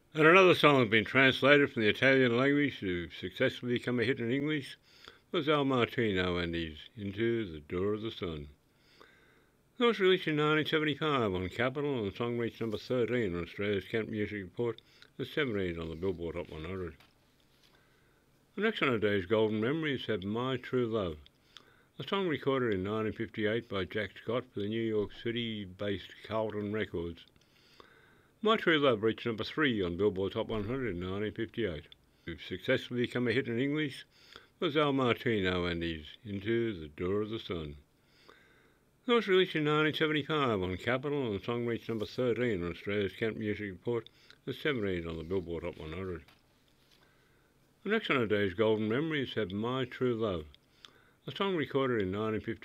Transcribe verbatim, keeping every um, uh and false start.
And another song has been translated from the Italian language to successfully become a hit in English was Al Martino and his Into the Door of the Sun. It was released in nineteen seventy-five on Capitol, and the song reached number thirteen on Australia's Count Music Report and seventeen on the Billboard Hot one hundred. The next one of today's golden memories have My True Love, a song recorded in nineteen fifty-eight by Jack Scott for the New York City-based Carlton Records. My True Love reached number three on Billboard's Hot one hundred in nineteen fifty-eight. To successfully become a hit in English was Al Martino and his Into the Door of the Sun. It was released in nineteen seventy-five on Capitol, and the song reached number thirteen on Australia's Count Music Report and seventeen on the Billboard Hot one hundred. The next one of today's golden memories have My True Love, a song recorded in nineteen fifty-eight